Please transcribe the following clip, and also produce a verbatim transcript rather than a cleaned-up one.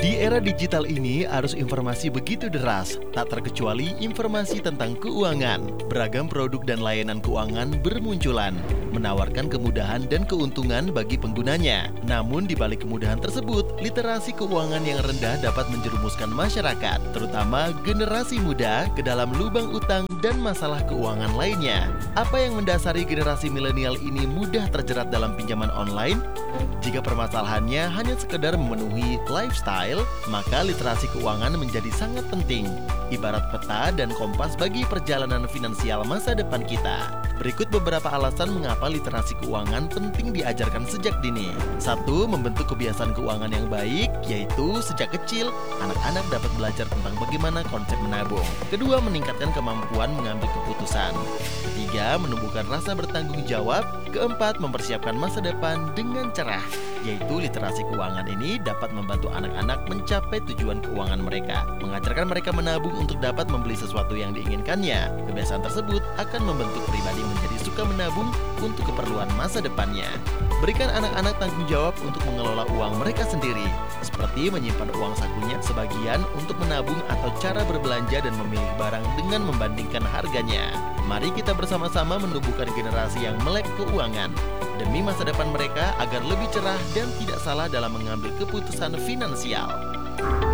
Di era digital ini, arus informasi begitu deras, tak terkecuali informasi tentang keuangan. Beragam produk dan layanan keuangan bermunculan, menawarkan kemudahan dan keuntungan bagi penggunanya. Namun di balik kemudahan tersebut, literasi keuangan yang rendah dapat menjerumuskan masyarakat, terutama generasi muda, ke dalam lubang utang dan masalah keuangan lainnya. Apa yang mendasari generasi milenial ini mudah terjerat dalam pinjaman online? Jika permasalahannya hanya sekedar memenuhi lifestyle, maka literasi keuangan menjadi sangat penting, ibarat peta dan kompas bagi perjalanan finansial masa depan kita. Berikut beberapa alasan mengapa literasi keuangan penting diajarkan sejak dini. Satu, membentuk kebiasaan keuangan yang baik, yaitu sejak kecil, anak-anak dapat belajar tentang bagaimana konsep menabung. Kedua, meningkatkan kemampuan mengambil keputusan. Ketiga, menumbuhkan rasa bertanggung jawab. Keempat, mempersiapkan masa depan dengan cerah, yaitu literasi keuangan ini dapat membantu anak-anak mencapai tujuan keuangan mereka, mengajarkan mereka menabung untuk dapat membeli sesuatu yang diinginkannya. Kebiasaan tersebut akan membentuk pribadi menjadi suka menabung untuk keperluan masa depannya. Berikan anak-anak tanggung jawab untuk mengelola uang mereka sendiri, seperti menyimpan uang sakunya sebagian untuk menabung atau cara berbelanja dan memilih barang dengan membandingkan harganya. Mari kita bersama-sama menumbuhkan generasi yang melek keuangan demi masa depan mereka agar lebih cerah dan tidak salah dalam mengambil keputusan finansial.